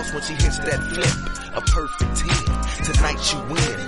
sauce when she hits that flip. A perfect 10. Tonight you win.